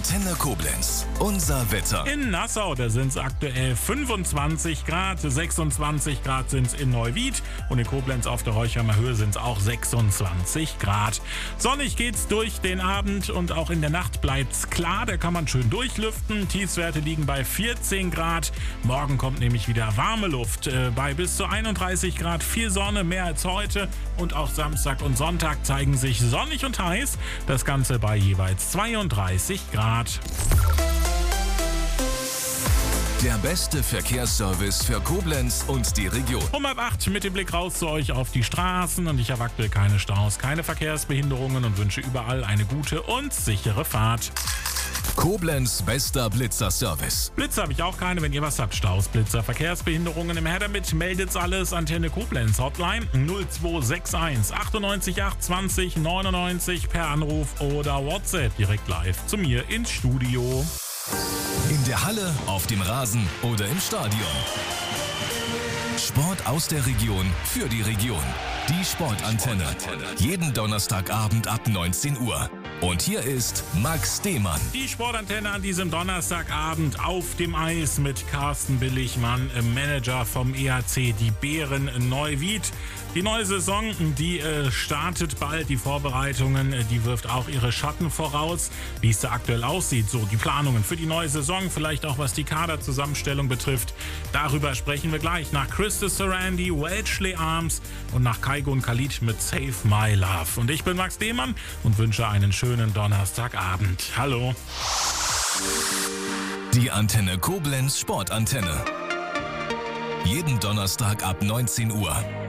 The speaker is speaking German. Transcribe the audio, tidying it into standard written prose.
Antenne Koblenz. Unser Wetter. In Nassau, da sind es aktuell 25 Grad, 26 Grad sind es in Neuwied und in Koblenz auf der Heuchheimer Höhe sind es auch 26 Grad. Sonnig geht's durch den Abend und auch in der Nacht bleibt's klar, da kann man schön durchlüften. Tiefstwerte liegen bei 14 Grad. Morgen kommt nämlich wieder warme Luft bei bis zu 31 Grad, viel Sonne, mehr als heute und auch Samstag und Sonntag zeigen sich sonnig und heiß. Das Ganze bei jeweils 32 Grad. Der beste Verkehrsservice für Koblenz und die Region. Um 7:30 mit dem Blick raus zu euch auf die Straßen und ich habe aktuell keine Staus, keine Verkehrsbehinderungen und wünsche überall eine gute und sichere Fahrt. Koblenz bester Blitzer-Service. Blitzer habe ich auch keine, wenn ihr was habt. Staus, Blitzer, Verkehrsbehinderungen im Her damit, meldet's alles. Antenne Koblenz, Hotline 0261 98 8 20 99 per Anruf oder WhatsApp direkt live zu mir ins Studio. In der Halle, auf dem Rasen oder im Stadion. Sport aus der Region für die Region. Die Sportantenne. Jeden Donnerstagabend ab 19 Uhr. Und hier ist Max Demann. Die Sportantenne an diesem Donnerstagabend auf dem Eis mit Carsten Billigmann, Manager vom EHC, die Bären Neuwied. Die neue Saison, die startet bald, die Vorbereitungen, die wirft auch ihre Schatten voraus. Wie es da aktuell aussieht, so die Planungen für die neue Saison, vielleicht auch was die Kaderzusammenstellung betrifft. Darüber sprechen wir gleich nach Christus Sarandi, Welchley Arms und nach Kaigun Khalid mit Save My Love. Und ich bin Max Demann und wünsche einen schönen Donnerstagabend. Hallo. Die Antenne Koblenz Sportantenne. Jeden Donnerstag ab 19 Uhr.